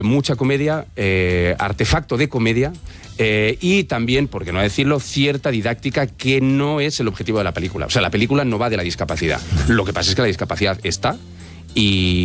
mucha comedia, artefacto de comedia, y también, por qué no decirlo, cierta didáctica que no es el objetivo de la película. O sea, la película no va de la discapacidad. Lo que pasa es que la discapacidad está y